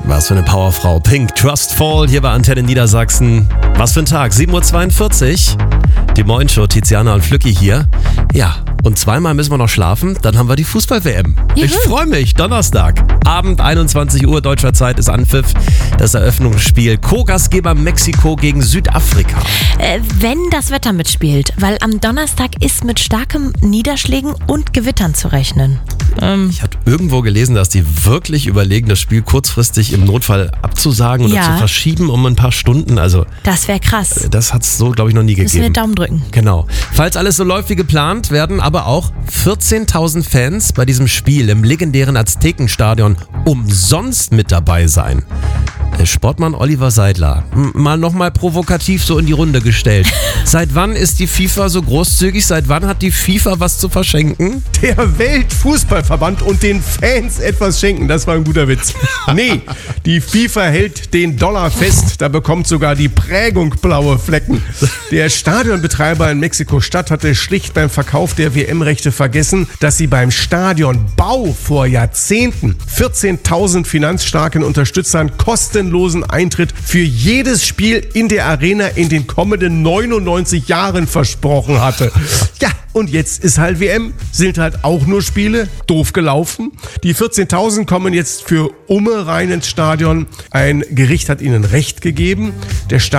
Was für eine Powerfrau. Pink, Trustful, hier bei Antenne Niedersachsen. Was für ein Tag, 7.42 Uhr. Die Morgenshow, Tiziana und Flücki hier. Ja, und zweimal müssen wir noch schlafen, dann haben wir die Fußball-WM. Juhu. Ich freue mich, Donnerstag. Abend, 21 Uhr deutscher Zeit ist Anpfiff. Das Eröffnungsspiel Co-Gastgeber Mexiko gegen Südafrika. Wenn das Wetter mitspielt, weil am Donnerstag ist mit starken Niederschlägen und Gewittern zu rechnen. Ich habe irgendwo gelesen, dass die wirklich überlegen, das Spiel kurzfristig im Notfall abzusagen oder zu verschieben um ein paar Stunden. Also Das wäre krass. das hat es so, glaube ich, noch nie Müssen wir gegeben. Daumen drücken. Genau. Falls alles so läuft wie geplant, werden aber auch 14.000 Fans bei diesem Spiel im legendären Aztekenstadion umsonst mit dabei sein. Der Sportmann Oliver Seidler, mal nochmal provokativ so in die Runde gestellt. Seit wann ist die FIFA so großzügig? Seit wann hat die FIFA was zu verschenken? Der Weltfußballverband und den Fans etwas schenken. Das war ein guter Witz. Nee, die FIFA hält den Dollar fest. Da bekommt sogar die Prägung blaue Flecken. Der Stadionbetreiber in Mexiko-Stadt hatte schlicht beim Verkauf der WM-Rechte vergessen, dass sie beim Stadionbau vor Jahrzehnten 14.000 finanzstarken Unterstützern kostenlosen Eintritt für jedes Spiel in der Arena in den kommenden 99 Jahren versprochen hatte. Ja, und jetzt ist halt WM, sind halt auch nur Spiele, doof gelaufen. Die 14.000 kommen jetzt für Umme rein ins Stadion. Ein Gericht hat ihnen Recht gegeben. Der